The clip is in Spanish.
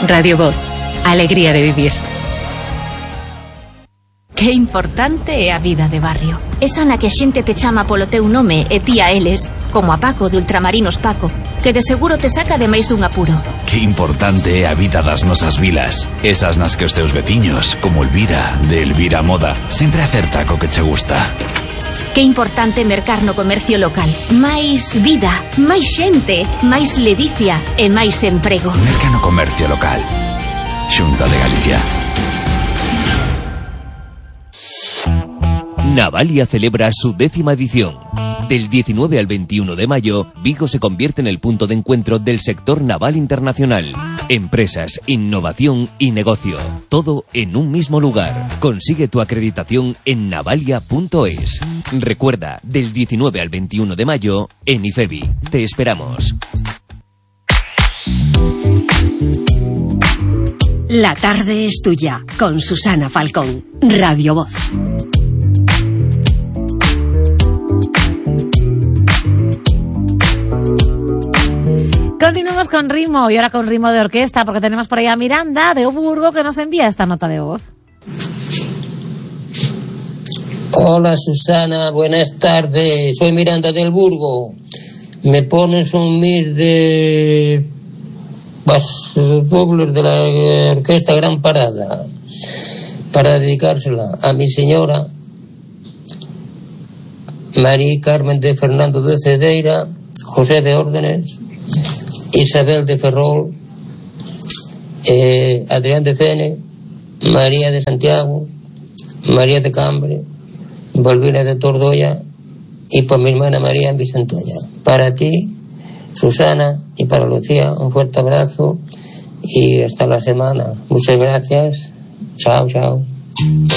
Radio Voz, alegría de vivir. Que importante é a vida de barrio. Esa na que a xente te chama polo teu nome e ti a eles, como a Paco de Ultramarinos Paco, que de seguro te saca de máis dun apuro. Que importante é a vida das nosas vilas. Esas nas que os teus veciños, como Elvira, de Elvira Moda, sempre acerta co que che gusta. Que importante mercar no comercio local. Máis vida, máis xente, máis ledicia e máis emprego. Merca no comercio local. Xunta de Galicia. Navalia celebra su 10ª edición. Del 19 al 21 de mayo, Vigo se convierte en el punto de encuentro del sector naval internacional. Empresas, innovación y negocio. Todo en un mismo lugar. Consigue tu acreditación en navalia.es. Recuerda, del 19 al 21 de mayo, en IFEBI. Te esperamos. La tarde es tuya, con Susana Falcón. Radio Voz. Continuamos con ritmo, y ahora con ritmo de orquesta, porque tenemos por ahí a Miranda de Oburgo que nos envía esta nota de voz. Hola Susana, buenas tardes, soy Miranda del Burgo. Me pones un mis de dobles de la orquesta Gran Parada para dedicársela a mi señora María Carmen de Fernando de Cedeira, José de Órdenes, Isabel de Ferrol, Adrián de Fene, María de Santiago, María de Cambre, Balbina de Tordoya y por mi hermana María en Vicentoña. Para ti, Susana, y para Lucía, un fuerte abrazo y hasta la semana. Muchas gracias. Chao, chao.